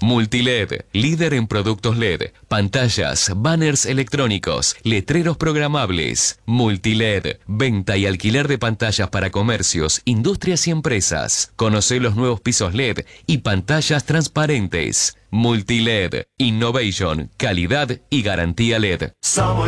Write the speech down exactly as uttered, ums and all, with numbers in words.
Multiled, líder en productos L E D, pantallas, banners electrónicos, letreros programables. Multiled, venta y alquiler de pantallas para comercios, industrias y empresas. Conoce los nuevos pisos L E D y pantallas transparentes. Multiled, innovation, calidad y garantía L E D. Somos